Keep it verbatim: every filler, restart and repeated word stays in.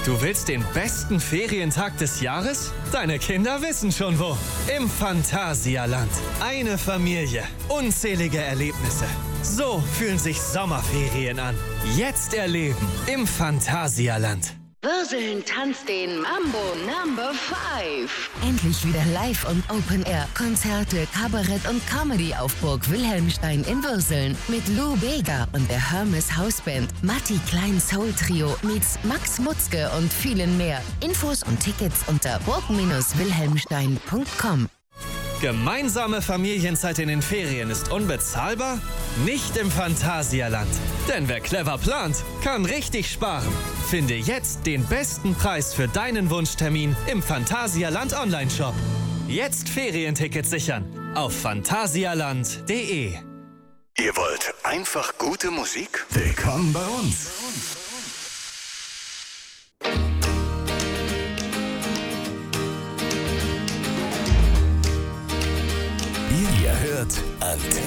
Du willst den besten Ferientag des Jahres? Deine Kinder wissen schon wo. Im Phantasialand. Eine Familie. Unzählige Erlebnisse. So fühlen sich Sommerferien an. Jetzt erleben im Phantasialand. Würseln tanzt den Mambo Number fünf. Endlich wieder live und Open Air. Konzerte, Kabarett und Comedy auf Burg Wilhelmstein in Würseln. Mit Lou Bega und der Hermes Hausband. Matti Klein Soul Trio meets Max Mutzke und vielen mehr. Infos und Tickets unter burg Bindestrich wilhelmstein Punkt com. Gemeinsame Familienzeit in den Ferien ist unbezahlbar? Nicht im Phantasialand. Denn wer clever plant, kann richtig sparen. Finde jetzt den besten Preis für deinen Wunschtermin im Phantasialand Online-Shop. Jetzt Ferientickets sichern auf phantasialand punkt de. Ihr wollt einfach gute Musik? Willkommen bei uns. Ihr hört Antenne.